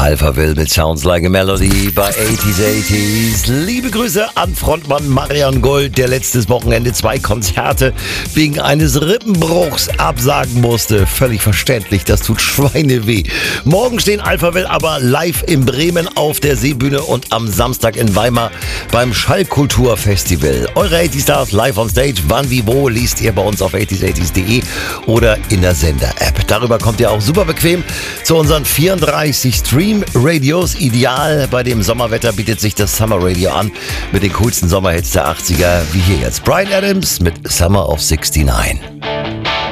Alphaville mit Sounds Like a Melody bei 80s. Liebe Grüße an Frontmann Marian Gold, der letztes Wochenende 2 Konzerte wegen eines Rippenbruchs absagen musste. Völlig verständlich, das tut Schweineweh. Morgen stehen Alphaville aber live in Bremen auf der Seebühne und am Samstag in Weimar beim Schallkulturfestival. Eure 80 Stars live on stage. Wann, wie, wo liest ihr bei uns auf 80s.de oder in der Sender-App. Darüber kommt ihr auch super bequem zu unseren 34 Stream-Radios. Ideal bei dem Sommerwetter bietet sich das Summer Radio an mit den coolsten Sommerhits der 80er, wie hier jetzt Bryan Adams mit Summer of '69.